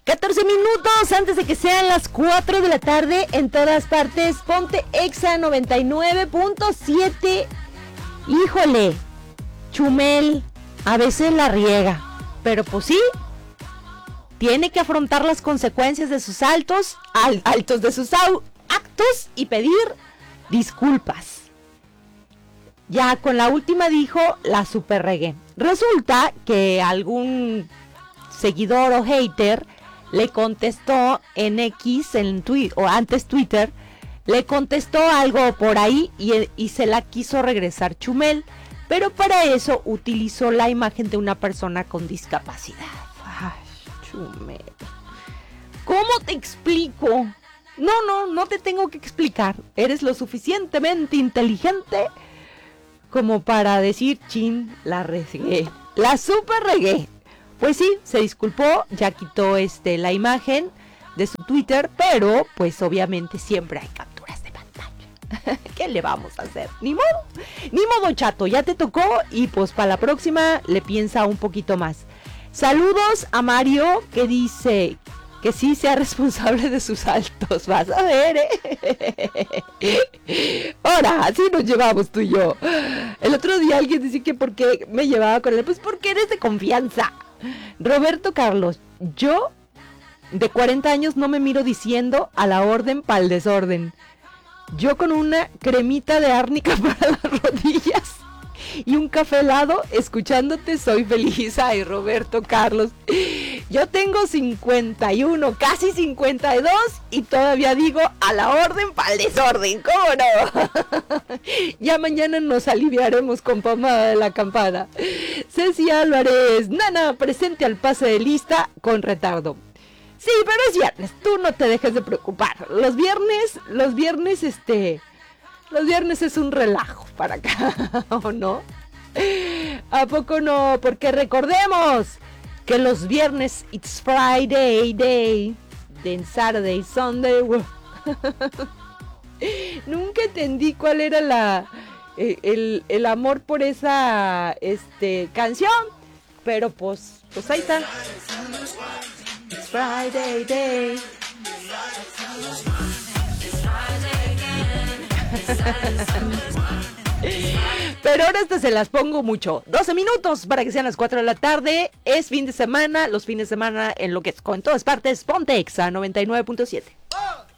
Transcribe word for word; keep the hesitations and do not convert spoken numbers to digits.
catorce minutos antes de que sean las cuatro de la tarde en todas partes. Ponte Exa noventa y nueve punto siete. Híjole, Chumel a veces la riega, pero pues sí, tiene que afrontar las consecuencias de sus altos, al, altos de sus au, actos y pedir disculpas. Ya con la última dijo, la super regué. Resulta que algún seguidor o hater le contestó en X, en Twitter, o antes Twitter, le contestó algo por ahí y, y se la quiso regresar Chumel, pero para eso utilizó la imagen de una persona con discapacidad. Ay, Chumel, ¿cómo te explico? No, no, no te tengo que explicar. Eres lo suficientemente inteligente como para decir, chin, la regué, la super regué. Pues sí, se disculpó, ya quitó este la imagen de su Twitter, pero pues obviamente siempre hay capturas de pantalla. ¿Qué le vamos a hacer? Ni modo, ni modo, chato, ya te tocó y pues para la próxima le piensa un poquito más. Saludos a Mario, que dice que sí sea responsable de sus saltos, vas a ver, ¿eh? Ahora, así nos llevamos tú y yo. El otro día alguien decía que por qué me llevaba con él, pues porque eres de confianza. Roberto Carlos, yo de cuarenta años no me miro diciendo a la orden pa'l desorden. Yo con una cremita de árnica para las rodillas y un café helado escuchándote soy feliz. Ay, Roberto Carlos, yo tengo cincuenta y uno, casi cincuenta y dos y todavía digo a la orden pa'l desorden, ¿cómo no? Ya mañana nos aliviaremos con pomada de la campana. Ceci Álvarez, nana, presente al pase de lista con retardo. Sí, pero es viernes, tú no te dejes de preocupar. Los viernes, los viernes, este, los viernes es un relajo para acá, ¿o no? ¿A poco no? Porque recordemos que los viernes it's Friday day, then Saturday, Sunday. Nunca entendí cuál era la el, el amor por esa este canción, pero pues pues ahí está. It's Friday day. Pero ahora estas se las pongo mucho. doce minutos para que sean las cuatro de la tarde. Es fin de semana. Los fines de semana en lo que es con todas partes. Ponte Exa noventa y nueve punto siete.